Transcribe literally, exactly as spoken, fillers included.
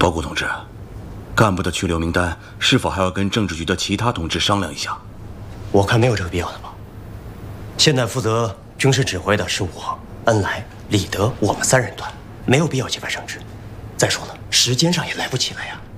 高谷同志，干部的去留名单是否还要跟政治局的其他同志商量一下？ 我看没有这个必要了吧。现在负责军事指挥的是我、恩来、李德，我们三人团，没有必要节外生枝。再说了，时间上也来不及了呀。